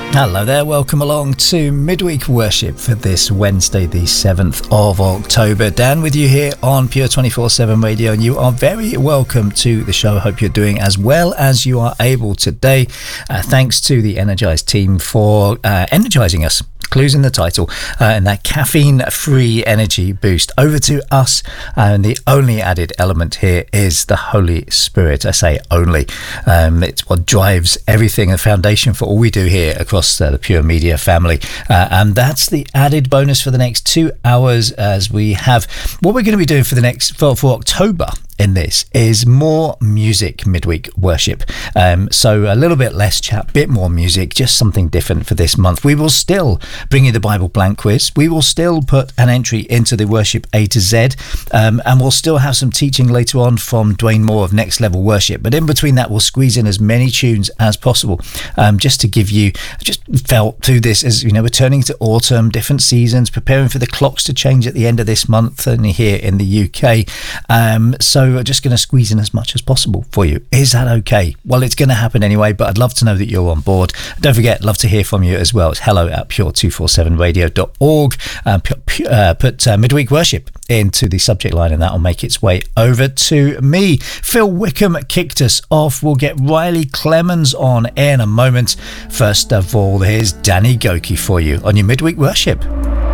Hello there, welcome along to Midweek Worship for this Wednesday, the 7th of October. Dan with you here on Pure 24/7 Radio, and you are very welcome to the show. I hope you're doing as well as you are able today. Thanks to the Energize team for energizing us. Clues in the title, and that caffeine-free energy boost. Over to us, and the only added element here is the Holy Spirit. I say only. It's what drives everything, the foundation for all we do here across the Pure Media family. And that's the added bonus for the next 2 hours, as we have what we're going to be doing for October. In this is more music midweek worship. So a little bit less chat, bit more music, just something different for this month. We will still bring you the Bible Blank Quiz. We will still put an entry into the Worship A to Z, and we'll still have some teaching later on from Dwayne Moore of Next Level Worship. But in between that, we'll squeeze in as many tunes as possible, just to give you, just felt through this as, you know, we're turning to autumn, different seasons, preparing for the clocks to change at the end of this month, only here in the UK. So we're just going to squeeze in as much as possible for you. Is that okay? Well, it's going to happen anyway, but I'd love to know that you're on board. Don't forget, love to hear from you as well. It's hello@pure247radio.org. Put midweek worship into the subject line, and that'll make its way over to me. Phil Wickham kicked us off. We'll get Riley Clemens on in a moment. First of all, here's Danny Gokey for you on your midweek worship.